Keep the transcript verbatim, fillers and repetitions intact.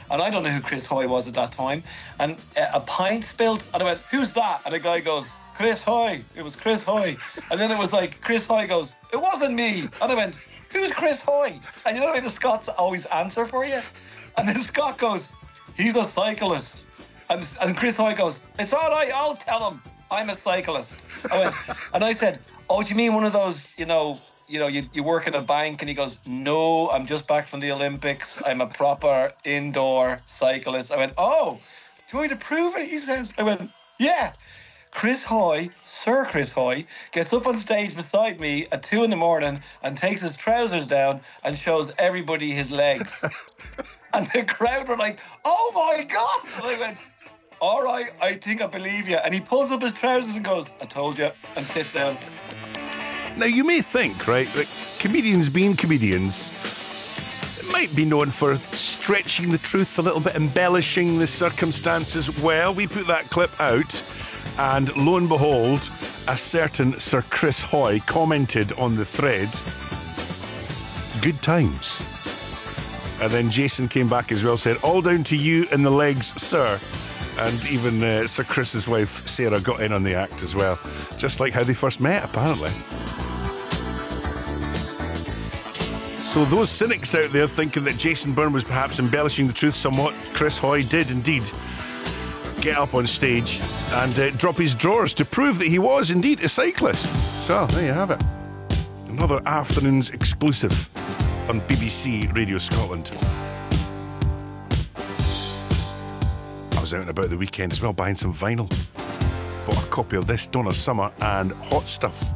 And I don't know who Chris Hoy was at that time. And uh, a pint spilled, and I went, who's that? And the guy goes, Chris Hoy. It was Chris Hoy. And then it was like, Chris Hoy goes, it wasn't me. And I went, who's Chris Hoy? And you know the way the Scots always answer for you? And then Scott goes, he's a cyclist. And, and Chris Hoy goes, it's all right, I'll tell him I'm a cyclist. I went, and I said, oh, do you mean one of those, you know, you know, you, you work in a bank? And he goes, no, I'm just back from the Olympics. I'm a proper indoor cyclist. I went, oh, do you want me to prove it? He says. I went, yeah. Chris Hoy, Sir Chris Hoy, gets up on stage beside me at two in the morning and takes his trousers down and shows everybody his legs. And the crowd were like, oh my God. And I went, all right, I think I believe you. And he pulls up his trousers and goes, I told you, and sits down. Now, you may think, right, that comedians being comedians might be known for stretching the truth a little bit, embellishing the circumstances. Well, we put that clip out, and lo and behold, a certain Sir Chris Hoy commented on the thread, good times. And then Jason came back as well, said, all down to you and the legs, sir. And even uh, Sir Chris's wife, Sarah, got in on the act as well. Just like how they first met, apparently. So those cynics out there thinking that Jason Byrne was perhaps embellishing the truth somewhat, Chris Hoy did indeed get up on stage and uh, drop his drawers to prove that he was indeed a cyclist. So, there you have it. Another afternoon's exclusive on B B C Radio Scotland. I was out and about the weekend as well, buying some vinyl. Bought a copy of this, Donna Summer and Hot Stuff.